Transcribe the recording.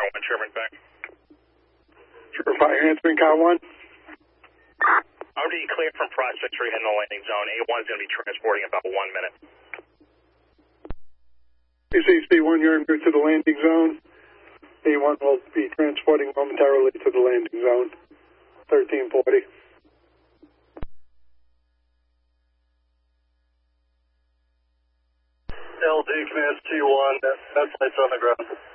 1, Sherman back. Surefire answering, car 1. RD clear from Prospect Street in the landing zone. A1 is going to be transporting in about 1 minute. PCC1, you're en route to the landing zone. A1 will be transporting momentarily to the landing zone. 1340. LD Command T1, that's lights on the ground.